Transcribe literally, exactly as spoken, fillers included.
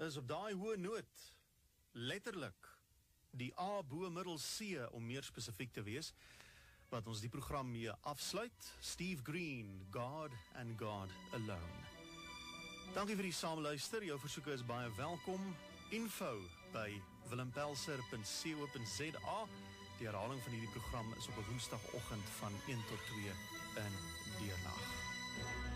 is op daai hoë noot, letterlik, die A bo middel C, om meer spesifiek te wees, wat ons die program mee afsluit. Steve Green, God and God Alone. Dankie vir die saamluister, jou versoeke is baie welkom. Info by willempelser punt co punt za. Die herhaling van hierdie program is op 'n woensdagoggend van een tot twee in deernag.